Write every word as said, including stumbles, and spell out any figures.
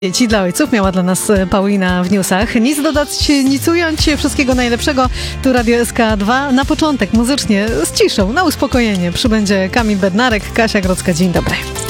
Dzieci dla ojców miała dla nas Paulina w newsach. Nic dodać, nic ująć, wszystkiego najlepszego. Tu Radio S K dwa. Na początek muzycznie z ciszą, na uspokojenie przybędzie Kamil Bednarek, Kasia Grodzka. Dzień dobry.